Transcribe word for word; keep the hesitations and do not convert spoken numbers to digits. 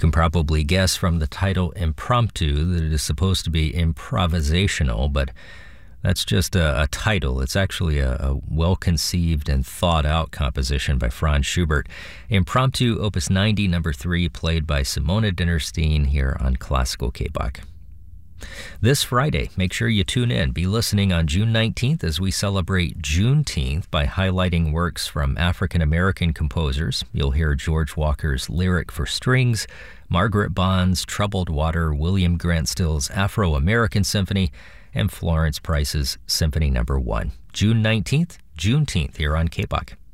can probably guess from the title Impromptu that it is supposed to be improvisational, but that's just a, a title. It's actually a, a well-conceived and thought-out composition by Franz Schubert. Impromptu, Opus ninety, number three, played by Simona Dinnerstein here on Classical K-Bach. This Friday, make sure you tune in. Be listening on June nineteenth as we celebrate Juneteenth by highlighting works from African-American composers. You'll hear George Walker's Lyric for Strings, Margaret Bond's Troubled Water, William Grant Still's Afro-American Symphony, and Florence Price's Symphony Number One. June nineteenth, Juneteenth here on K-Bach.